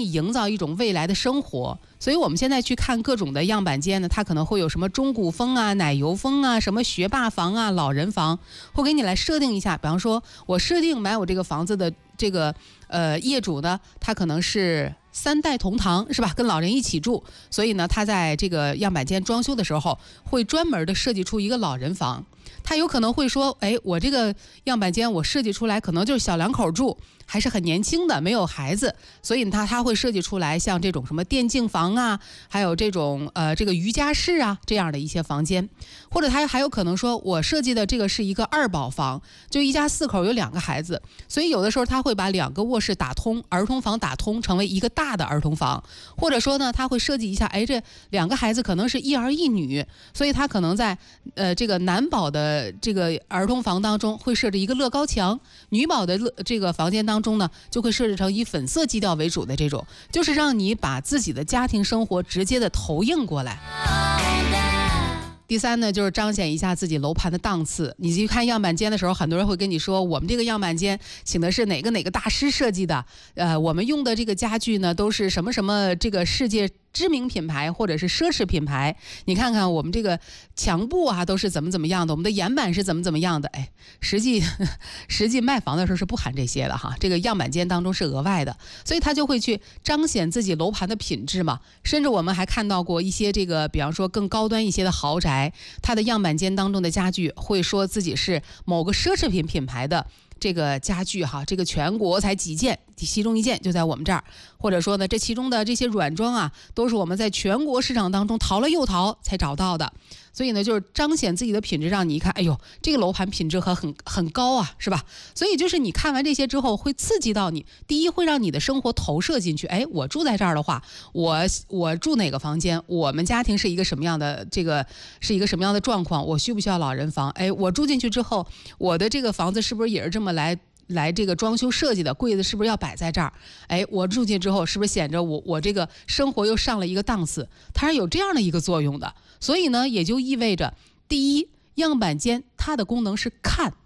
你营造一种未来的生活。所以我们现在去看各种的样板间呢，它可能会有什么中古风啊、奶油风啊、什么学霸房啊、老人房，会给你来设定一下。比方说，我设定买我这个房子的这个业主呢，他可能是3代同堂，是吧？跟老人一起住，所以呢，他在这个样板间装修的时候，会专门的设计出一个老人房。他有可能会说，哎，我这个样板间我设计出来可能就是小2口住，还是很年轻的，没有孩子，所以他会设计出来像这种什么电竞房啊，还有这种这个瑜伽室啊这样的一些房间。或者他还有可能说，我设计的这个是一个2宝房，就一家4口有2个孩子，所以有的时候他会把2个卧室打通，儿童房打通成为一个大的儿童房。或者说呢，他会设计一下，哎，这2个孩子可能是一儿一女，所以他可能在这个男宝的这个儿童房当中会设置一个乐高墙，女宝的这个房间当中呢，就会设置成以粉色基调为主的这种，就是让你把自己的家庭生活直接的投影过来。第3呢，就是彰显一下自己楼盘的档次。你去看样板间的时候，很多人会跟你说，我们这个样板间请的是哪个大师设计的，我们用的这个家具呢都是什么什么这个世界知名品牌或者是奢侈品牌，你看看我们这个墙布啊都是怎么样的，我们的檐板是怎么样的。哎，实际卖房的时候是不含这些的哈，这个样板间当中是额外的，所以他就会去彰显自己楼盘的品质嘛。甚至我们还看到过一些这个比方说更高端一些的豪宅，它的样板间当中的家具会说自己是某个奢侈品品牌的这个家具哈，这个全国才几件，其中1件就在我们这儿。或者说呢，这其中的这些软装啊，都是我们在全国市场当中淘了又淘才找到的。所以呢，就是彰显自己的品质，让你一看，哎呦，这个楼盘品质很高啊，是吧？所以就是你看完这些之后，会刺激到你。第一，会让你的生活投射进去。哎，我住在这儿的话，我住哪个房间？我们家庭是一个什么样的状况？我需不需要老人房？哎，我住进去之后，我的这个房子是不是也是这么来这个装修设计的？柜子是不是要摆在这儿？哎，我住进去之后，是不是显着我这个生活又上了一个档次？它是有这样的一个作用的。所以呢，也就意味着，第一，样板间它的功能是看。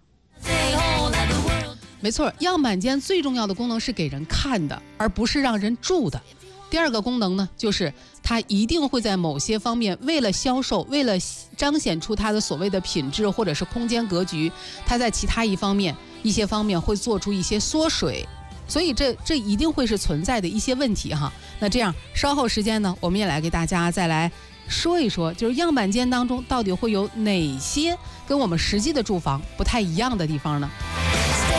没错，样板间最重要的功能是给人看的，而不是让人住的。第2个功能呢，就是它一定会在某些方面，为了销售，为了彰显出它的所谓的品质或者是空间格局，它在其他一些方面会做出一些缩水。所以这一定会是存在的一些问题哈。那这样稍后时间呢，我们也来给大家再来说一说，就是样板间当中到底会有哪些跟我们实际的住房不太一样的地方呢？